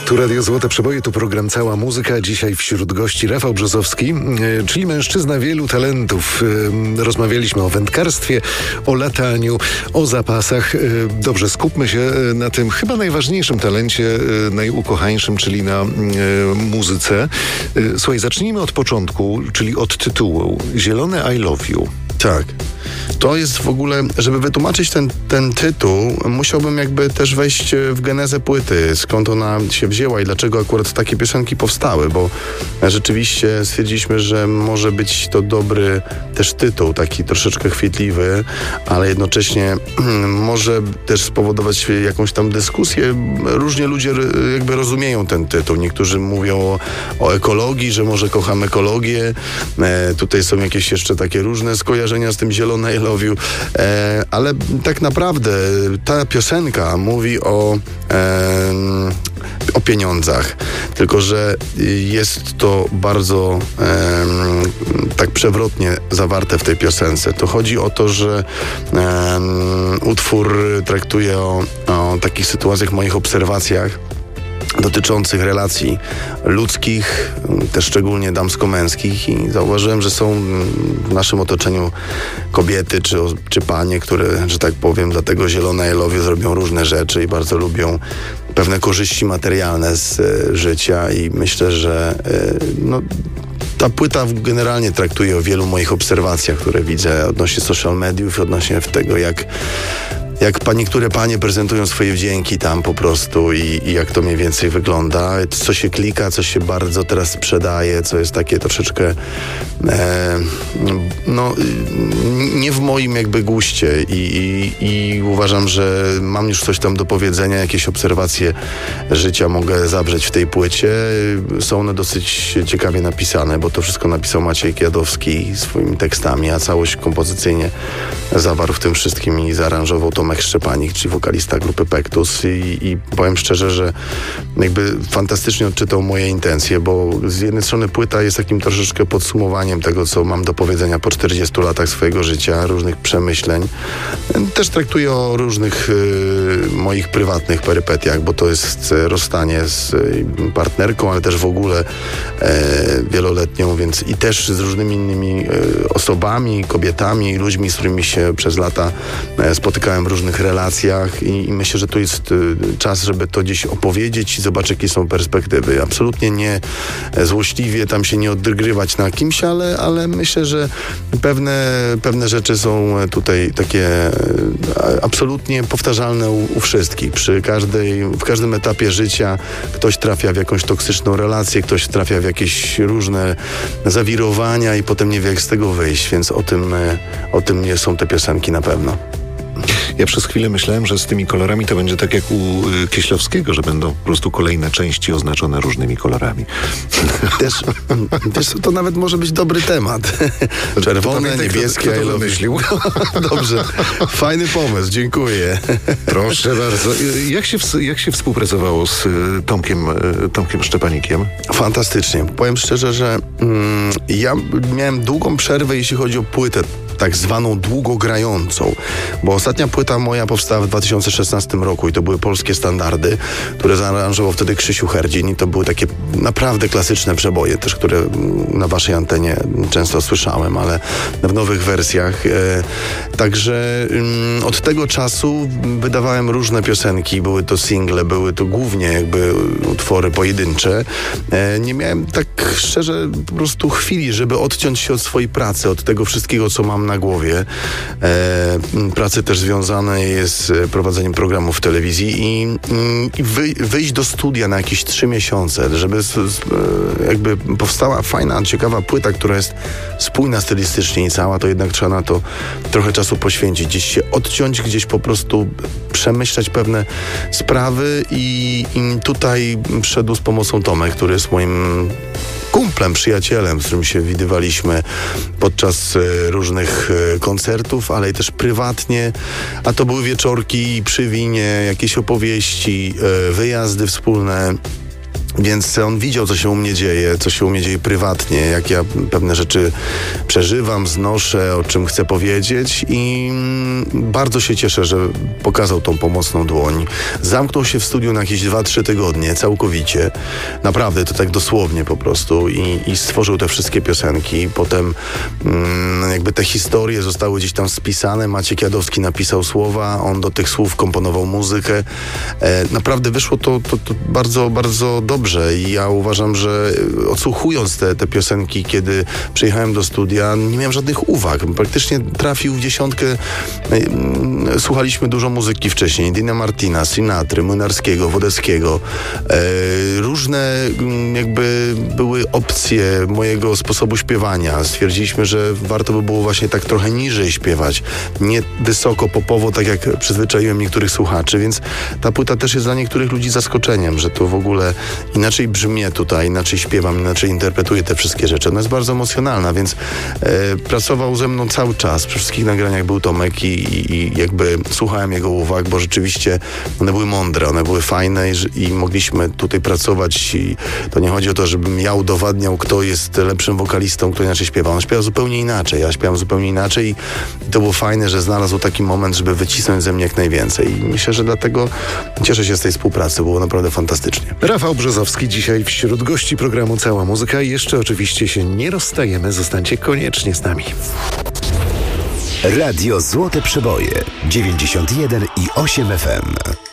Tu Radio Złote Przeboje, tu program Cała Muzyka. Dzisiaj wśród gości Rafał Brzozowski, czyli mężczyzna wielu talentów. Rozmawialiśmy o wędkarstwie, o lataniu, o zapasach. Dobrze, skupmy się na tym chyba najważniejszym talencie, najukochańszym, czyli na muzyce. Słuchaj, zacznijmy od początku, czyli od tytułu. Zielone I Love You. Tak. To jest w ogóle, żeby wytłumaczyć ten tytuł, musiałbym jakby też wejść w genezę płyty, skąd ona się wzięła i dlaczego akurat takie piosenki powstały, bo rzeczywiście stwierdziliśmy, że może być to dobry też tytuł, taki troszeczkę chwytliwy, ale jednocześnie może też spowodować jakąś tam dyskusję. Różnie ludzie jakby rozumieją ten tytuł. Niektórzy mówią o ekologii, że może kocham ekologię. Tutaj są jakieś jeszcze takie różne skojarzenia z tym zielone I Love You, ale tak naprawdę ta piosenka mówi o pieniądzach, tylko że jest to bardzo tak przewrotnie zawarte w tej piosence. To chodzi o to, że utwór traktuje o takich sytuacjach, moich obserwacjach dotyczących relacji ludzkich, też szczególnie damsko-męskich, i zauważyłem, że są w naszym otoczeniu kobiety czy panie, które, że tak powiem, dla tego zielone I Love You zrobią różne rzeczy i bardzo lubią pewne korzyści materialne z życia, i myślę, że ta płyta generalnie traktuje o wielu moich obserwacjach, które widzę odnośnie social mediów, odnośnie tego, jak niektóre panie prezentują swoje wdzięki tam po prostu i jak to mniej więcej wygląda, co się klika, co się bardzo teraz sprzedaje, co jest takie troszeczkę nie w moim jakby guście i uważam, że mam już coś tam do powiedzenia, jakieś obserwacje życia mogę zawrzeć w tej płycie. Są one dosyć ciekawie napisane, bo to wszystko napisał Maciej Kiadowski swoimi tekstami, a całość kompozycyjnie zawarł w tym wszystkim i zaaranżował Tomek Szczepanik, czyli wokalista grupy Pektus, i powiem szczerze, że jakby fantastycznie odczytał moje intencje, bo z jednej strony płyta jest takim troszeczkę podsumowaniem tego, co mam do powiedzenia po 40 latach swojego życia, różnych przemyśleń. Też traktuję o różnych moich prywatnych perypetiach, bo to jest rozstanie z partnerką, ale też w ogóle wieloletnią, więc i też z różnymi innymi osobami, kobietami, ludźmi, z którymi się przez lata spotykałem w różnych relacjach, i myślę, że to jest czas, żeby to gdzieś opowiedzieć i zobaczyć, jakie są perspektywy. Absolutnie nie złośliwie tam się nie odgrywać na kimś, ale myślę, że pewne rzeczy są tutaj takie absolutnie powtarzalne u wszystkich. W każdym etapie życia ktoś trafia w jakąś toksyczną relację, ktoś trafia w jakieś różne zawirowania i potem nie wie, jak z tego wyjść, więc o tym nie są te piosenki na pewno. Ja przez chwilę myślałem, że z tymi kolorami to będzie tak jak u Kieślowskiego, że będą po prostu kolejne części oznaczone różnymi kolorami. Też to nawet może być dobry temat. Czerwone, niebieskie. Kto to wymyślił? Dobrze. Fajny pomysł, dziękuję. Proszę bardzo. Jak się współpracowało z Tomkiem Szczepanikiem? Fantastycznie. Powiem szczerze, że ja miałem długą przerwę, jeśli chodzi o płytę, tak zwaną długogrającą, bo ostatnia płyta moja powstała w 2016 roku i to były polskie standardy, które zaaranżował wtedy Krzysiu Herdzin, i to były takie naprawdę klasyczne przeboje, też które na waszej antenie często słyszałem, ale w nowych wersjach. Także od tego czasu wydawałem różne piosenki, były to single, były to głównie jakby utwory pojedyncze. Nie miałem tak szczerze po prostu chwili, żeby odciąć się od swojej pracy, od tego wszystkiego, co mam na głowie. Pracy też związanej jest z prowadzeniem programów w telewizji i wyjść do studia na jakieś 3 miesiące, żeby jakby powstała fajna, ciekawa płyta, która jest spójna stylistycznie i cała, to jednak trzeba na to trochę czasu poświęcić, gdzieś się odciąć, gdzieś po prostu przemyśleć pewne sprawy, i tutaj wszedł z pomocą Tomek, który jest moim kumplem, przyjacielem, z którym się widywaliśmy podczas różnych koncertów, ale i też prywatnie, a to były wieczorki przy winie, jakieś opowieści, wyjazdy wspólne. Więc on widział, co się u mnie dzieje, prywatnie, jak ja pewne rzeczy przeżywam, znoszę, o czym chcę powiedzieć i bardzo się cieszę, że pokazał tą pomocną dłoń. Zamknął się w studiu na jakieś 2-3 tygodnie, całkowicie. Naprawdę, to tak dosłownie po prostu i stworzył te wszystkie piosenki. Potem jakby te historie zostały gdzieś tam spisane. Maciek Jadowski napisał słowa, on do tych słów komponował muzykę. Naprawdę wyszło to bardzo, bardzo dobrze i ja uważam, że odsłuchując te piosenki, kiedy przyjechałem do studia, nie miałem żadnych uwag. Praktycznie trafił w 10. Słuchaliśmy dużo muzyki wcześniej. Dina Martina, Sinatry, Młynarskiego, Wodeckiego. Różne jakby były opcje mojego sposobu śpiewania. Stwierdziliśmy, że warto by było właśnie tak trochę niżej śpiewać. Nie wysoko, popowo, tak jak przyzwyczaiłem niektórych słuchaczy, więc ta płyta też jest dla niektórych ludzi zaskoczeniem, że to w ogóle inaczej brzmi tutaj, inaczej śpiewam, inaczej interpretuję te wszystkie rzeczy. Ona jest bardzo emocjonalna, więc pracował ze mną cały czas. Przy wszystkich nagraniach był Tomek i jakby słuchałem jego uwag, bo rzeczywiście one były mądre, one były fajne i mogliśmy tutaj pracować i to nie chodzi o to, żebym ja udowadniał, kto jest lepszym wokalistą, kto inaczej śpiewa. On śpiewał zupełnie inaczej, ja śpiewam zupełnie inaczej i to było fajne, że znalazł taki moment, żeby wycisnąć ze mnie jak najwięcej. I myślę, że dlatego cieszę się z tej współpracy, było naprawdę fantastycznie. Rafał Brzozowski dzisiaj wśród gości programu Cała Muzyka. Jeszcze oczywiście się nie rozstajemy, zostańcie koniecznie z nami. Radio Złote Przeboje 91,8 FM.